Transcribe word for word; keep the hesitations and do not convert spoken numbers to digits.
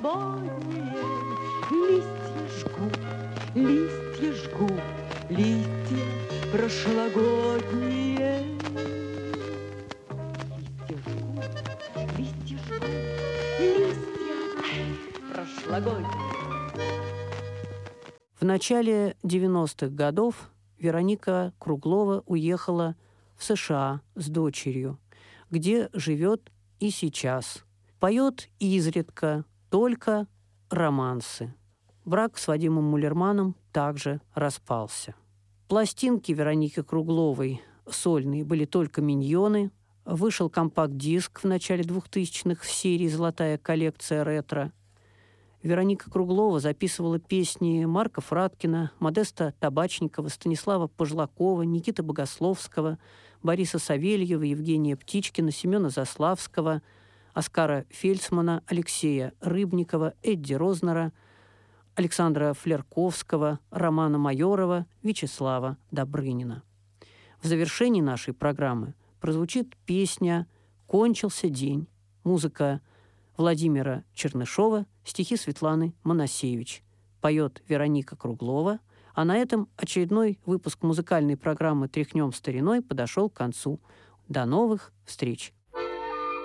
прошлогодние. Листья жгут, листья жгут, листья прошлогодние. Листья жгут, листья жгут, листья прошлогодние. В начале девяностых годов Вероника Круглова уехала в США с дочерью, где живет и сейчас. Поет изредка только романсы. Брак с Вадимом Муллерманом также распался. Пластинки Вероники Кругловой сольные были только «Миньоны». Вышел компакт-диск в начале двухтысячных в серии «Золотая коллекция ретро». Вероника Круглова записывала песни Марка Фраткина, Модеста Табачникова, Станислава Пожлакова, Никиты Богословского, Бориса Савельева, Евгения Птичкина, Семена Заславского, Оскара Фельдсмана, Алексея Рыбникова, Эдди Рознера, Александра Флерковского, Романа Майорова, Вячеслава Добрынина. В завершении нашей программы прозвучит песня «Кончился день». Музыка Владимира Чернышова, стихи Светланы Моносевич. Поет Вероника Круглова. А на этом очередной выпуск музыкальной программы «Тряхнем стариной» подошел к концу. До новых встреч!